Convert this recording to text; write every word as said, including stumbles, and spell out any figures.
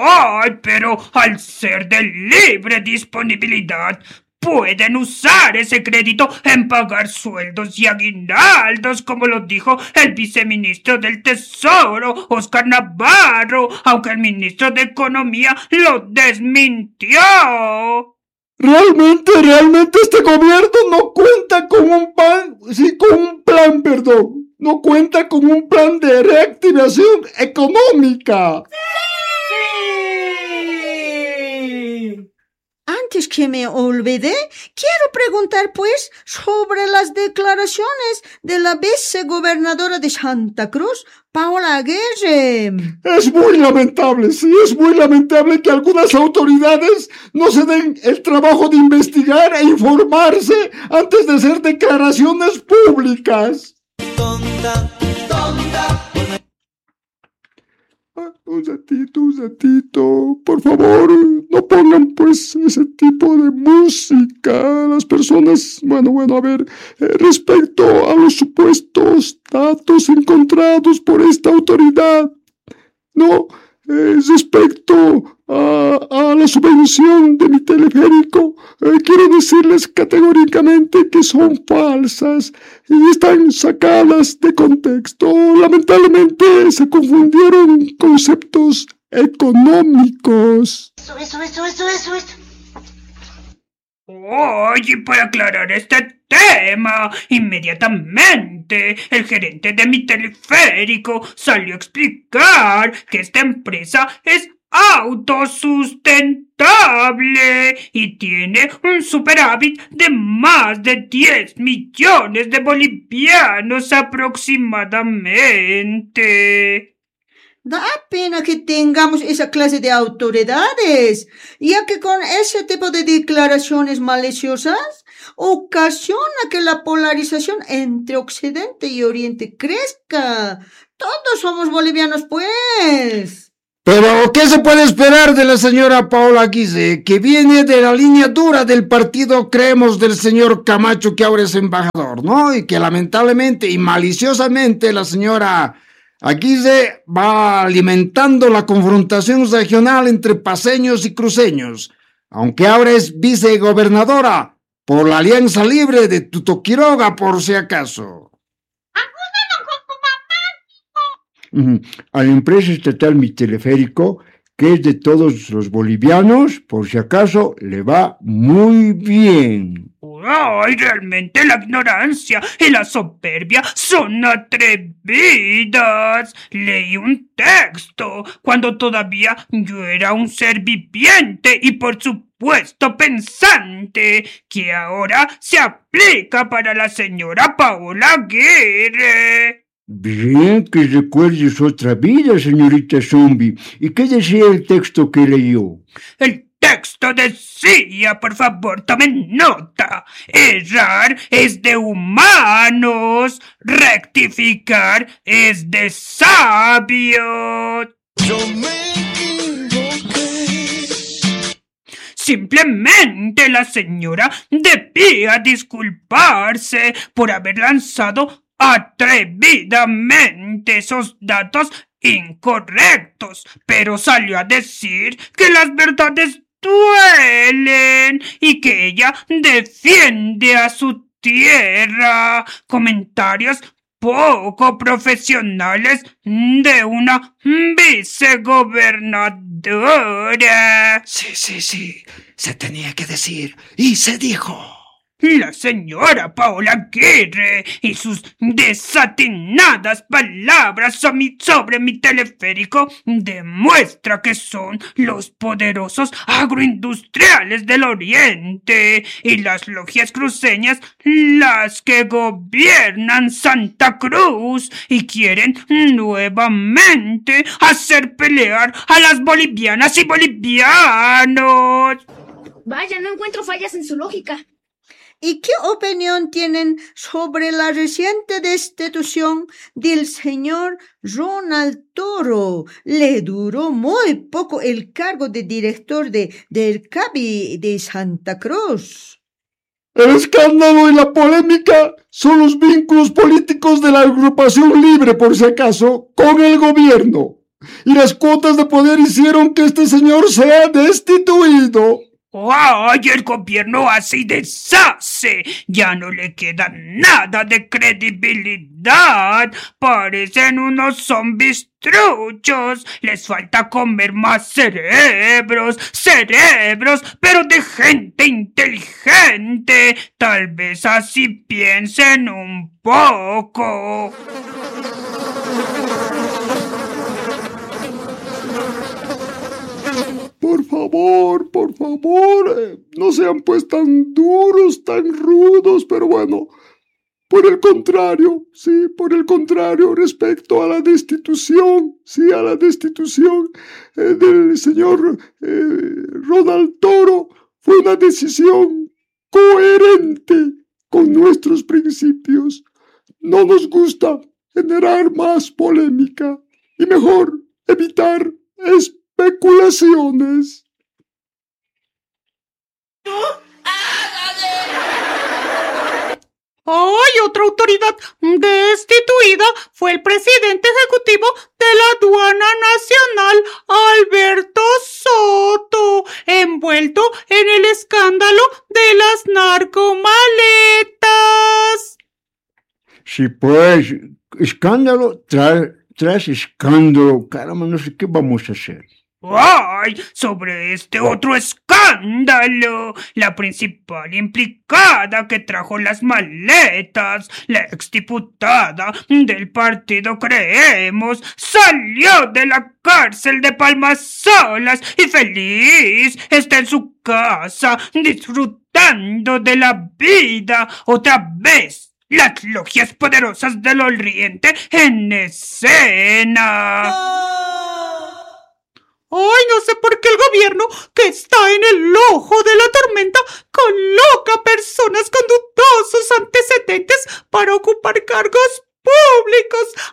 ¡Ay, pero al ser de libre disponibilidad, pueden usar ese crédito en pagar sueldos y aguinaldos, como lo dijo el viceministro del Tesoro, Oscar Navarro, aunque el ministro de Economía lo desmintió? Realmente, realmente este gobierno no cuenta con un plan, sí, con un plan, perdón, no cuenta con un plan de reactivación económica. Antes que me olvide, quiero preguntar pues sobre las declaraciones de la vicegobernadora de Santa Cruz, Paola Aguirre. Es muy lamentable, sí, es muy lamentable que algunas autoridades no se den el trabajo de investigar e informarse antes de hacer declaraciones públicas. Tonta, tonta. Un ratito, un ratito, por favor, no pongan pues ese tipo de música. Las personas, bueno, bueno, a ver, eh, respecto a los supuestos datos encontrados por esta autoridad, no, eh, respecto a, a la subvención de mi teleférico, eh, quiero decirles categóricamente que son falsas y están sacadas de contexto. Lamentablemente se confundieron conceptos económicos. Eso, eso, eso, eso, eso, eso. Oye, para aclarar este tema, inmediatamente el gerente de mi teleférico salió a explicar que esta empresa es autosustentable y tiene un superávit de más de diez millones de bolivianos aproximadamente. Da pena que tengamos esa clase de autoridades, ya que con ese tipo de declaraciones maliciosas ocasiona que la polarización entre Occidente y Oriente crezca. Todos somos bolivianos, pues. Pero, ¿qué se puede esperar de la señora Paola Aguirre, que viene de la línea dura del partido Creemos del señor Camacho, que ahora es embajador, ¿no? Y que lamentablemente y maliciosamente la señora Aguirre va alimentando la confrontación regional entre paceños y cruceños, aunque ahora es vicegobernadora por la Alianza Libre de Tutoquiroga, por si acaso. Uh-huh. A la empresa estatal Mi Teleférico, que es de todos los bolivianos, por si acaso, le va muy bien. ¡Ay, realmente la ignorancia y la soberbia son atrevidas! Leí un texto cuando todavía yo era un ser viviente y por supuesto pensante, que ahora se aplica para la señora Paola Aguirre. Bien que recuerdes otra vida, señorita Zombie. ¿Y qué decía el texto que leyó? El texto decía, por favor, tomen nota: errar es de humanos, rectificar es de sabios. Yo me equivoqué. Simplemente la señora debía disculparse por haber lanzado atrevidamente esos datos incorrectos, pero salió a decir que las verdades duelen y que ella defiende a su tierra. Comentarios poco profesionales de una vicegobernadora. Sí, sí, sí, se tenía que decir y se dijo. La señora Paola Aguirre y sus desatinadas palabras sobre mi teleférico demuestra que son los poderosos agroindustriales del Oriente y las logias cruceñas las que gobiernan Santa Cruz y quieren nuevamente hacer pelear a las bolivianas y bolivianos. Vaya, no encuentro fallas en su lógica. ¿Y qué opinión tienen sobre la reciente destitución del señor Ronald Toro? Le duró muy poco el cargo de director de, del C A B I de Santa Cruz. El escándalo y la polémica son los vínculos políticos de la agrupación Libre, por si acaso, con el gobierno. Y las cuotas de poder hicieron que este señor sea destituido. ¡Ay, el gobierno hace y deshace! Ya no le queda nada de credibilidad. Parecen unos zombies truchos. Les falta comer más cerebros, cerebros, pero de gente inteligente. Tal vez así piensen un poco. Por favor, por favor, eh, no sean pues tan duros, tan rudos, pero bueno, por el contrario, sí, por el contrario, respecto a la destitución, sí, a la destitución eh, del señor eh, Ronald Toro, fue una decisión coherente con nuestros principios. No nos gusta generar más polémica y mejor evitar especulaciones. especulaciones. ¡Ay! Otra autoridad destituida fue el presidente ejecutivo de la Aduana Nacional, Alberto Soto, envuelto en el escándalo de las narcomaletas. Sí, pues, escándalo tras, tras escándalo. Caramba, no sé qué vamos a hacer. ¡Ay! Sobre este otro escándalo, la principal implicada que trajo las maletas, la exdiputada del partido Creemos, salió de la cárcel de Palmas Solas y feliz está en su casa disfrutando de la vida otra vez. Las logias poderosas del Oriente en escena. ¡Ay! No sé por qué el gobierno, que está en el ojo de la tormenta, coloca a personas con dudosos antecedentes para ocupar cargos públicos.